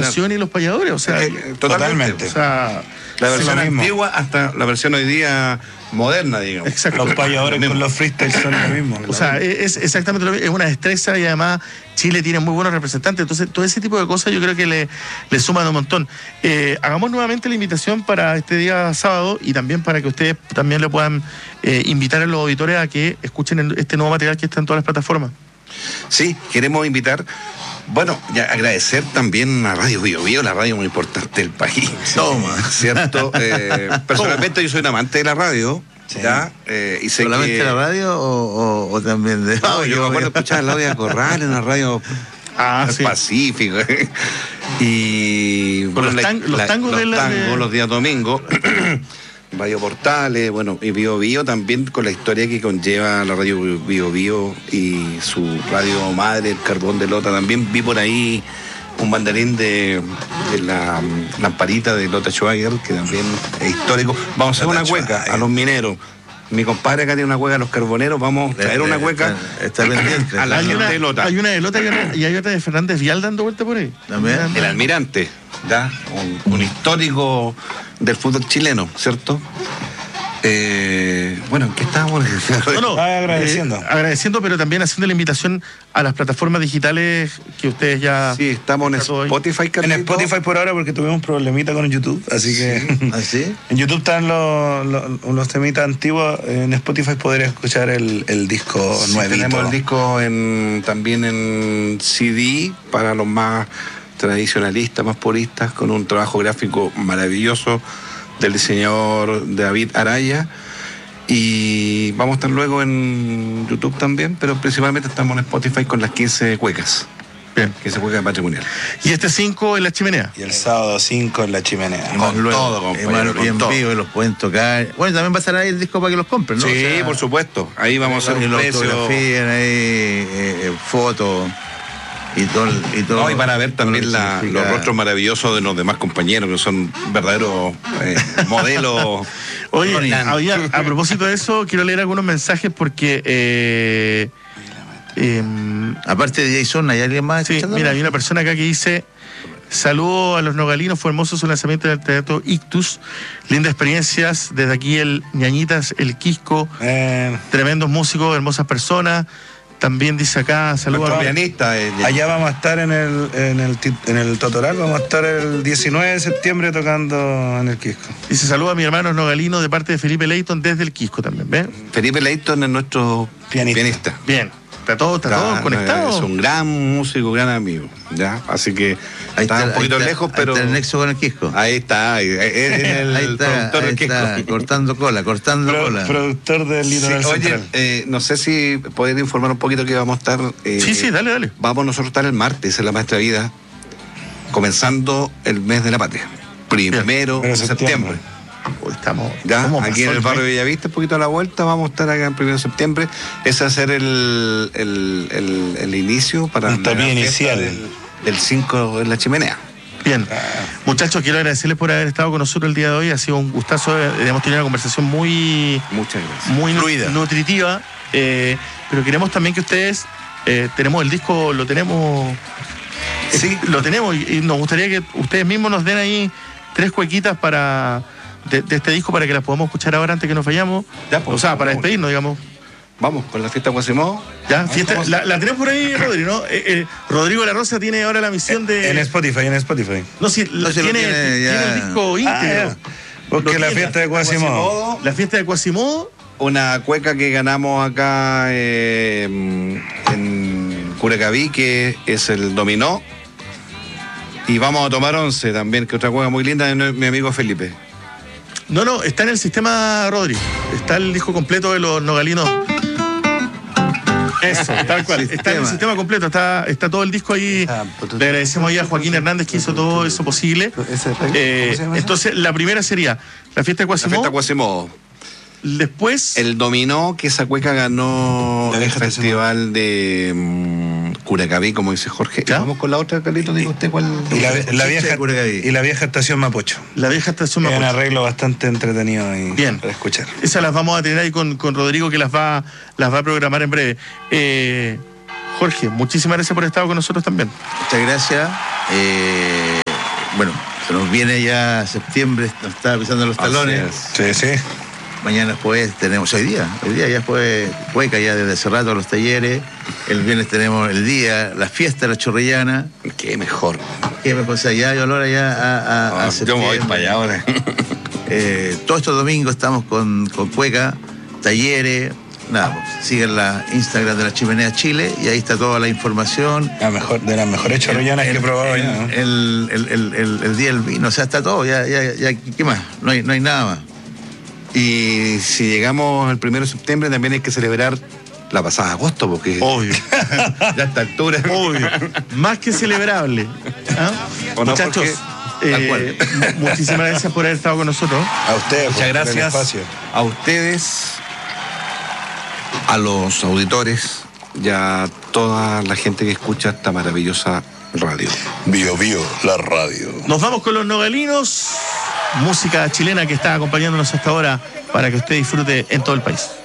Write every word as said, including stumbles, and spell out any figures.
explosión y los payadores, o sea, eh, totalmente. O sea, la versión sí, antigua hasta la versión hoy día moderna, digamos. Exacto. Los payadores con los freestyles son lo mismo. O sea, es exactamente lo mismo, es una destreza y además Chile tiene muy buenos representantes, entonces todo ese tipo de cosas yo creo que le, le suman un montón. Eh, hagamos nuevamente la invitación para este día sábado y también para que ustedes también le puedan eh, invitar a los auditores a que escuchen el, este nuevo material que está en todas las plataformas. Sí, queremos invitar, bueno, ya agradecer también a Radio Bio Bio, la radio muy importante del país. Toma. ¿Cierto? Eh, personalmente yo soy un amante de la radio. Sí. ¿Ya? Eh, y sé ¿Solamente que... la radio o, o, o también de.? No, yo me acuerdo de escuchar Claudia Corral en la radio ah, sí. Pacífico. y bueno, los, la, tang los la, tangos, los, de la tangos de... los días domingos. Radio Portales, bueno, y Bio Bio también con la historia que conlleva la radio Bio Bio y su radio madre, el Carbón de Lota. También vi por ahí un banderín de, de la lamparita de Lota Schwager, que también es histórico. Vamos a hacer una cueca a los mineros. Mi compadre acá tiene una cueca a los carboneros, vamos a traer una cueca. Está, está pendiente. A la hay, gente una, de Lota. hay una de Lota y, una, y hay otra de Fernández Vial dando vuelta por ahí. También. El Almirante, ¿ya? Un, un histórico del fútbol chileno, ¿cierto? Eh, bueno, ¿qué estábamos? No, no, ah, agradeciendo. Eh, agradeciendo, pero también haciendo la invitación a las plataformas digitales que ustedes ya... Sí, estamos en Spotify, En Spotify por ahora porque tuvimos un problemita con YouTube, así que... ¿Ah, sí? En YouTube están los, los, los temitas antiguos, en Spotify podría escuchar el, el disco sí, nuevito. Tenemos el disco en, también en C D para los más tradicionalistas, más puristas, con un trabajo gráfico maravilloso del diseñador David Araya, y vamos a estar luego en YouTube también, pero principalmente estamos en Spotify con las quince cuecas. Bien. quince cuecas patrimoniales. Y este cinco en la chimenea. Y el sábado cinco en la chimenea. Y más luego, todo, compañero, y en con vivo, y los pueden tocar. Bueno, también va a estar ahí el disco para que los compren, ¿no? Sí, o sea, por supuesto. Ahí vamos a hacer un los precio. fotografían ahí, eh, fotos y todo, y todo. No, y para ver también la, significa... los rostros maravillosos de los demás compañeros, que son verdaderos eh, modelos. Oye, había, a propósito de eso, quiero leer algunos mensajes porque... Eh, eh, Aparte de Jason, ¿hay alguien más? Sí, mira, hay una persona acá que dice: saludo a los nogalinos, fue hermoso su lanzamiento del Teatro Ictus, lindas experiencias, desde aquí el Ñañitas, el Quisco, Eh, tremendos músicos, hermosas personas. También dice acá, saludos Nuestro a... pianista. eh, allá vamos a estar en el, en el en el Totoral, vamos a estar el diecinueve de septiembre tocando en el Quisco. Dice, saludos a mi hermano nogalino de parte de Felipe Leighton desde el Quisco también, ¿ves? Felipe Leighton es nuestro Pianista. pianista. Bien, está todo, está todo Está, conectado. Es un gran músico, gran amigo. ¿Ya? Así que Ahí está, está, un poquito ahí está, lejos, ahí pero. está el nexo con el Quisco. Ahí está, ahí, es el Ahí está, productor ahí del está, Quisco. cortando cola, cortando Pro- cola. productor del Sí, Litoral oye, Central. eh, no sé si podés informar un poquito que vamos a estar. eh, Sí, sí, dale, dale. Vamos nosotros a estar el martes en la Maestra Vida, comenzando el mes de la patria. Primero de septiembre. Uy, estamos... Ya, ¿cómo aquí en pasó el barrio de Bellavista, un poquito a la vuelta, vamos a estar acá en primero de septiembre. Ese va a ser el, el, el, el inicio para Un tapiz la fiesta inicial. del, del cinco en la chimenea. Bien, muchachos, quiero agradecerles por haber estado con nosotros el día de hoy. Ha sido un gustazo, eh, hemos tenido una conversación muy, Muchas gracias. muy nu- Fluida. nutritiva, eh, pero queremos también que ustedes, eh, tenemos el disco, lo tenemos, eh, Sí. lo tenemos y, y nos gustaría que ustedes mismos nos den ahí tres cuequitas para de, de este disco para que las podamos escuchar ahora antes que nos vayamos. Ya, pues, o sea, para vamos. despedirnos, digamos. Vamos con la fiesta Guasimó. Ya, fiesta, la, la tenemos por ahí, Rodrigo, ¿no? Eh, eh, Rodrigo La Rosa tiene ahora la misión de... En Spotify, en Spotify. No, sí, No, si lo tiene, tiene ya. tiene el disco íntegro. Ah, ya. Porque Lo la tiene. fiesta de Quasimodo. La fiesta de Quasimodo. Una cueca que ganamos acá eh, en Curacaví, que es el dominó. Y vamos a tomar once también, que otra cueca muy linda de mi amigo Felipe. No, no, está en el sistema, Rodri. Está el disco completo de los nogalinos. Eso, tal cual. Está en el sistema completo, está, está todo el disco ahí. Le agradecemos ahí a Joaquín Hernández que hizo todo eso posible. Eh, entonces, la primera sería la fiesta de La fiesta Quasimodo. Quasimodo. Después, El dominó, que esa cueca ganó La el vieja festival de um, Curacaví, como dice Jorge. ¿Ya? Vamos con la otra, Carlito, diga usted cuál. Y la, la vieja, de Curacaví. y la vieja estación Mapocho. la vieja estación Es un Mapocho. arreglo bastante entretenido y Bien. para escuchar. Esas las vamos a tener ahí con, con Rodrigo, que las va, las va a programar en breve. Eh, Jorge, muchísimas gracias por estar con nosotros también. Muchas gracias. Eh, bueno, se nos viene ya septiembre, nos está pisando los talones. Sí, sí. Mañana pues tenemos, hoy día, hoy día ya fue Cueca ya desde hace rato los talleres. El viernes tenemos el día, la fiesta de la Chorrillana. Qué mejor. Qué mejor, o sea, ya hay olor allá a, a, a Ah, yo me voy para allá ahora. Eh, todos estos domingos estamos con, con Cueca, talleres. Nada, pues, siguen la Instagram de la Chimenea Chile y ahí está toda la información. La mejor, de las mejores chorrillanas que he probado el, ya, ¿no? el, el, el, el, el día del vino, o sea, está todo, ya, ya, ya, ¿qué más? No hay, no hay nada más. Y si llegamos al primero de septiembre también hay que celebrar la pasada de agosto, porque Obvio, ya a esta altura. obvio. Más que celebrable. ¿Ah? ¿O no? Muchachos, Porque- tal eh, cual. mu- muchísimas gracias por haber estado con nosotros. A ustedes, Muchas por el gracias espacio. a ustedes, a los auditores y a toda la gente que escucha esta maravillosa radio. Bio Bio, la radio. Nos vamos con los nogalinos, música chilena que está acompañándonos hasta ahora para que usted disfrute en todo el país.